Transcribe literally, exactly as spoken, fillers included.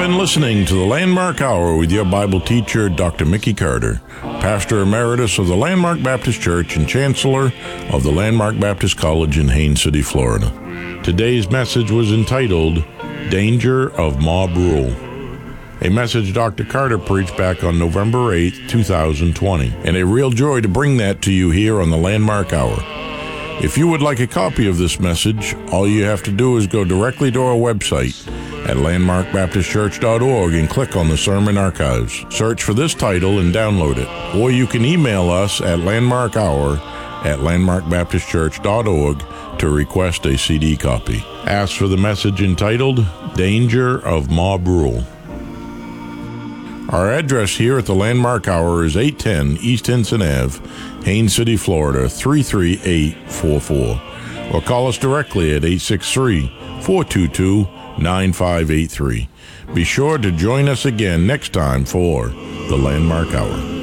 been listening to the Landmark Hour with your Bible teacher, Doctor Mickey Carter, Pastor Emeritus of the Landmark Baptist Church and Chancellor of the Landmark Baptist College in Haines City, Florida. Today's message was entitled, Danger of Mob Rule, a message Doctor Carter preached back on November eighth, two thousand twenty, and a real joy to bring that to you here on the Landmark Hour. If you would like a copy of this message, all you have to do is go directly to our website at landmark baptist church dot org and click on the Sermon Archives. Search for this title and download it. Or you can email us at landmarkhour at landmark baptist church dot org to request a C D copy. Ask for the message entitled, Danger of Mob Rule. Our address here at the Landmark Hour is eight ten East Henson Avenue, Haines City, Florida, three three eight four four. Or call us directly at eight six three, four two two, nine five eight three. Be sure to join us again next time for the Landmark Hour.